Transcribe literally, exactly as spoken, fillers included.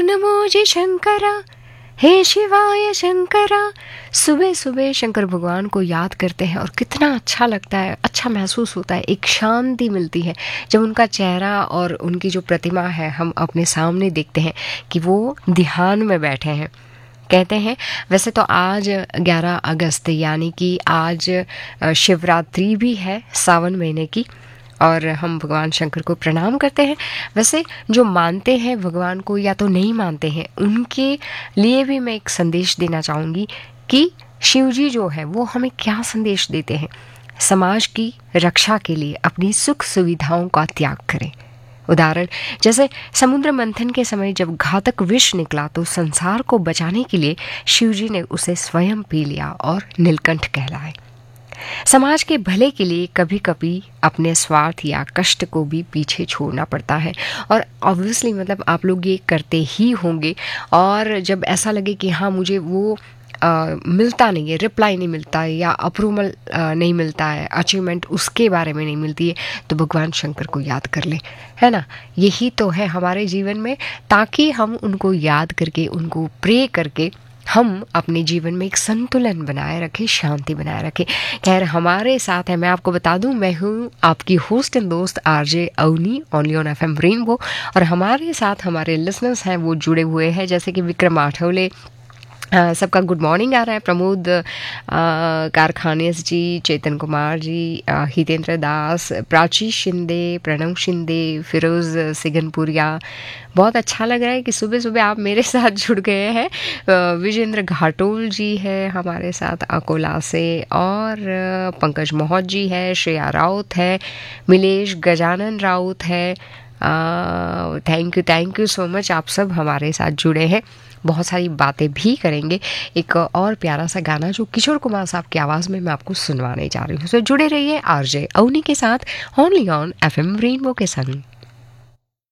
नमो जी शंकरा, हे शिवाय शंकरा। सुबह सुबह शंकर भगवान को याद करते हैं और कितना अच्छा लगता है, अच्छा महसूस होता है, एक शांति मिलती है जब उनका चेहरा और उनकी जो प्रतिमा है हम अपने सामने देखते हैं कि वो ध्यान में बैठे हैं। कहते हैं वैसे तो आज ग्यारह अगस्त यानी कि आज शिवरात्रि भी है सावन महीने की, और हम भगवान शंकर को प्रणाम करते हैं। वैसे जो मानते हैं भगवान को या तो नहीं मानते हैं, उनके लिए भी मैं एक संदेश देना चाहूँगी कि शिवजी जो है वो हमें क्या संदेश देते हैं। समाज की रक्षा के लिए अपनी सुख सुविधाओं का त्याग करें। उदाहरण जैसे समुद्र मंथन के समय जब घातक विष निकला तो संसार को बचाने के लिए शिवजी ने उसे स्वयं पी लिया और नीलकंठ कहलाए। समाज के भले के लिए कभी कभी अपने स्वार्थ या कष्ट को भी पीछे छोड़ना पड़ता है, और ऑब्वियसली मतलब आप लोग ये करते ही होंगे। और जब ऐसा लगे कि हाँ मुझे वो आ, मिलता नहीं है, रिप्लाई नहीं मिलता है या अप्रूवल नहीं मिलता है, अचीवमेंट उसके बारे में नहीं मिलती है, तो भगवान शंकर को याद कर ले, है ना। यही तो है हमारे जीवन में, ताकि हम उनको याद करके, उनको प्रे करके हम अपने जीवन में एक संतुलन बनाए रखें, शांति बनाए रखें। खैर हमारे साथ है, मैं आपको बता दूं, मैं हूं आपकी होस्ट एंड दोस्त RJ Avani, only on FM rainbow. और हमारे साथ हमारे लिसनर्स हैं वो जुड़े हुए हैं, जैसे कि विक्रम आठवले, Uh, सबका गुड मॉर्निंग आ रहा है, प्रमोद कारखानेस जी, चेतन कुमार जी, uh, हितेंद्र दास, प्राची शिंदे, प्रणव शिंदे, फिरोज़ सिगनपुरिया। बहुत अच्छा लग रहा है कि सुबह सुबह आप मेरे साथ जुड़ गए हैं। uh, विजेंद्र घाटोल जी है हमारे साथ अकोला से, और uh, पंकज मोहत जी है, श्रेया राउत है, मिलेश गजानन राउत है। Thank you thank you so much, आप सब हमारे साथ जुड़े हैं। बहुत सारी बातें भी करेंगे। एक और प्यारा सा गाना जो किशोर कुमार साहब की आवाज़ में मैं आपको सुनवाने जा रही हूँ, तो जुड़े रहिए आरजे अवनी के साथ, ओनली ऑन एफएम रेनबो के संग।